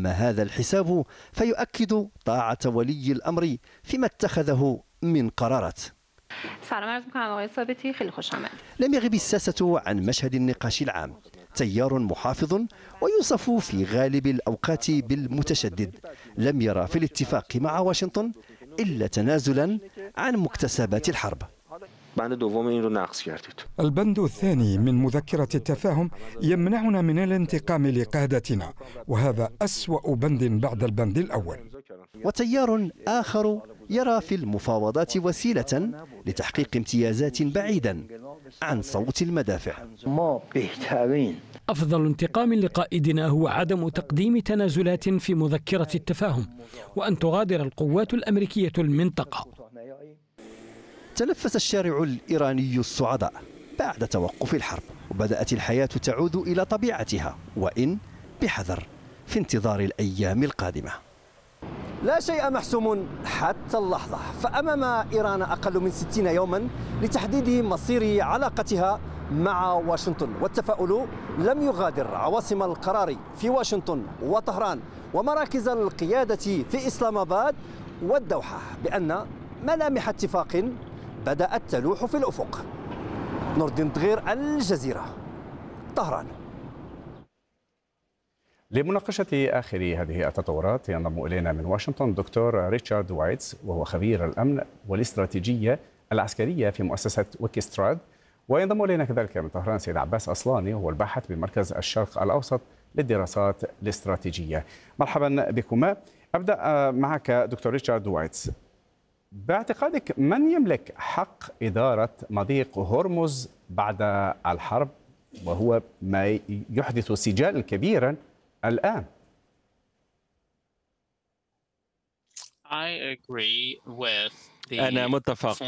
أما هذا الحساب فيؤكد طاعة ولي الأمر فيما اتخذه من قرارات. سلام عرض می‌کنم آقای ثابتی، خیلی خوش آمد. لم يغب الساسة عن مشهد النقاش العام. تيار محافظ ويوصف في غالب الأوقات بالمتشدد لم يرى في الاتفاق مع واشنطن إلا تنازلا عن مكتسبات الحرب. البند الثاني من مذكرة التفاهم يمنعنا من الانتقام لقادتنا، وهذا أسوأ بند بعد البند الأول. وتيار آخر يرى في المفاوضات وسيلة لتحقيق امتيازات بعيدا عن صوت المدافع. أفضل انتقام لقائدنا هو عدم تقديم تنازلات في مذكرة التفاهم، وأن تغادر القوات الأمريكية المنطقة. تنفس الشارع الإيراني الصعداء بعد توقف الحرب، وبدأت الحياة تعود إلى طبيعتها، وإن بحذر في انتظار الأيام القادمة. لا شيء محسوم حتى اللحظة، فأمام إيران أقل من 60 يوما لتحديد مصير علاقتها مع واشنطن، والتفاؤل لم يغادر عواصم القرار في واشنطن وطهران ومراكز القيادة في إسلام آباد والدوحة بأن ملامح اتفاق بدأت تلوح في الأفق. نور الدين دغير، الجزيرة، طهران. لمناقشة آخر هذه التطورات ينضم إلينا من واشنطن دكتور ريتشارد وايتس، وهو خبير الأمن والاستراتيجية العسكرية في مؤسسة ويكستراد. وينضم إلينا كذلك من طهران سيد عباس أصلاني، وهو الباحث بمركز الشرق الأوسط للدراسات الاستراتيجية. مرحبا بكما. أبدأ معك دكتور ريتشارد وايتس. باعتقادك من يملك حق إدارة مضيق هرمز بعد الحرب، وهو ما يحدث سجالا كبيرا الآن؟ أنا متفق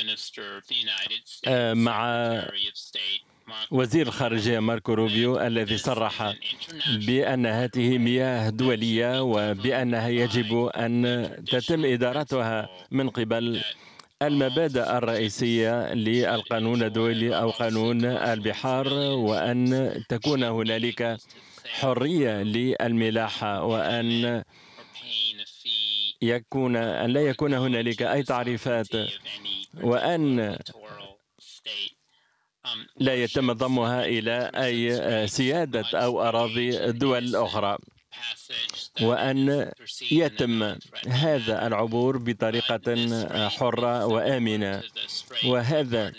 مع وزير الخارجية ماركو روبيو الذي صرح بأن هذه مياه دولية وبأنها يجب أن تتم إدارتها من قبل المبادئ الرئيسية للقانون الدولي أو قانون البحار، وأن تكون هنالك حرية للملاحة، وأن لا يكون هنالك أي تعريفات، وأن لا يتم ضمها إلى أي سيادة أو أراضي دول أخرى، وأن يتم هذا العبور بطريقة حرة وآمنة. وهذا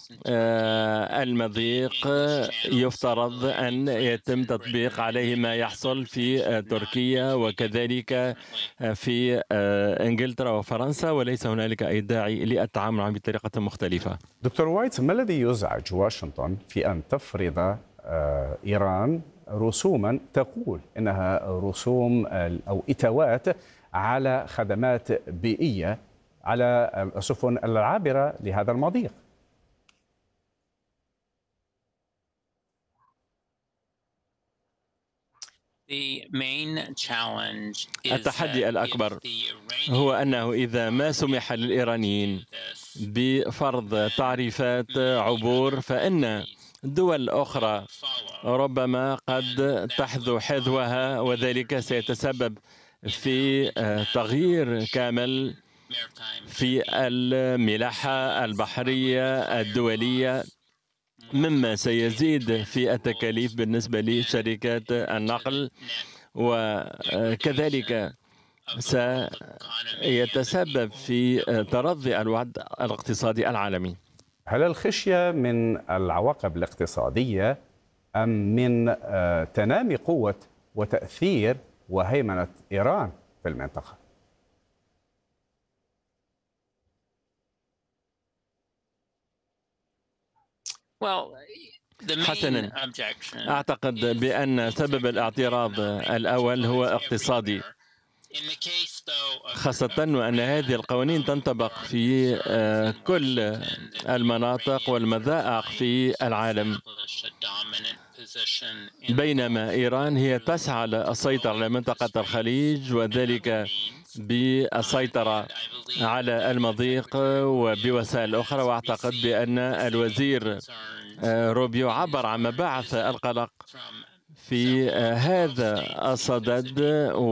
المضيق يفترض أن يتم تطبيق عليه ما يحصل في تركيا وكذلك في إنجلترا وفرنسا، وليس هنالك أي داعي للتعامل معه بطريقة مختلفة. دكتور وايتس، ما الذي يزعج واشنطن في أن تفرض إيران رسوما تقول إنها رسوم أو إتاوات على خدمات بيئية على السفن العابرة لهذا المضيق؟ التحدي الأكبر هو أنه إذا ما سمح للإيرانيين بفرض تعريفات عبور، فإن دول أخرى ربما قد تحذو حذوها، وذلك سيتسبب في تغيير كامل في الملاحة البحرية الدولية، مما سيزيد في التكاليف بالنسبة لشركات النقل، وكذلك سيتسبب في ترضي الوضع الاقتصادي العالمي. هل الخشية من العواقب الاقتصادية أم من تنامي قوة وتأثير وهيمنة إيران في المنطقة؟ حسنا، أعتقد بأن سبب الاعتراض الأول هو اقتصادي، خاصة وأن هذه القوانين تنطبق في كل المناطق والمذائق في العالم، بينما إيران هي تسعى للسيطرة على منطقة الخليج، وذلك بالسيطرة على المضيق وبوسائل أخرى. وأعتقد بأن الوزير روبيو عبر عن مباعث القلق في هذا الصدد.